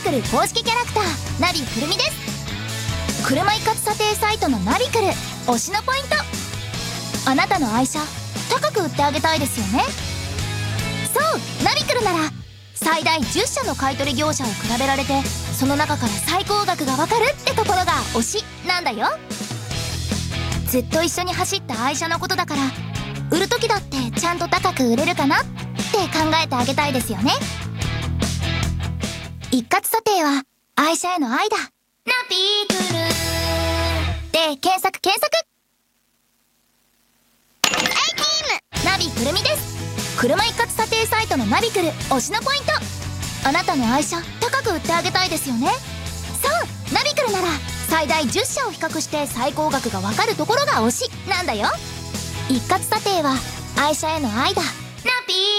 クル公式キャラクターナビくるみです。車一括査定サイトのナビクル推しのポイント、あなたの愛車高く売ってあげたいですよね。そう、ナビクルなら最大10社の買取業者を比べられて、その中から最高額がわかるってところが推しなんだよ。ずっと一緒に走った愛車のことだから、売る時だってちゃんと高く売れるかなって考えてあげたいですよね。一括査定は愛車への愛だ。ナビクルで検索ナビくるみです。車一括査定サイトのナビクル推しのポイント、あなたの愛車高く売ってあげたいですよね。そう、ナビクルなら最大10社を比較して最高額がわかるところが推しなんだよ。一括査定は愛車への愛だ。